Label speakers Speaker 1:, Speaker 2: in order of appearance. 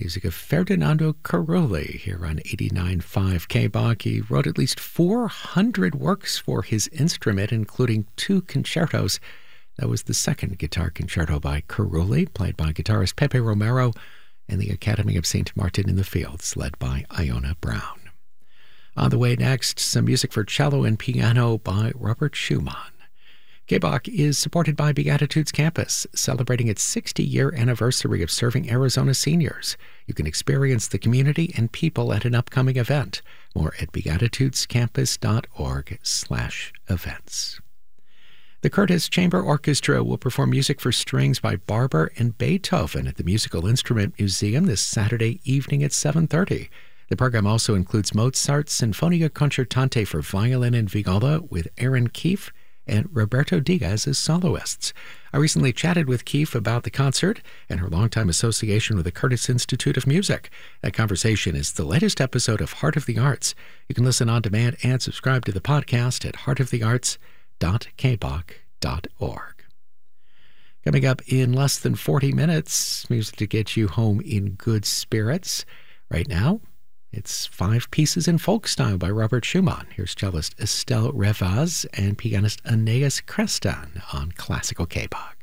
Speaker 1: Music of Ferdinando Carulli here on 89.5 KBOG. He wrote at least 400 works for his instrument, including 2 concertos. That was the second guitar concerto by Carulli, played by guitarist Pepe Romero, and the Academy of St. Martin in the Fields, led by Iona Brown. On the way next, some music for cello and piano by Robert Schumann. KBOG is supported by Beatitudes Campus, celebrating its 60-year anniversary of serving Arizona seniors. You can experience the community and people at an upcoming event. More at beatitudescampus.org/events. The Curtis Chamber Orchestra will perform music for strings by Barber and Beethoven at the Musical Instrument Museum this Saturday evening at 7:30. The program also includes Mozart's Sinfonia Concertante for violin and viola with Aaron Keefe and Roberto Diaz as soloists. I recently chatted with Keefe about the concert and her longtime association with the Curtis Institute of Music. That conversation is the latest episode of Heart of the Arts. You can listen on demand and subscribe to the podcast at heartofthearts.kbog.org. Coming up in less than 40 minutes, music to get you home in good spirits. Right now, it's 5 Pieces in Folk Style by Robert Schumann. Here's cellist Estelle Revaz and pianist Aeneas Creston on Classical KBOG.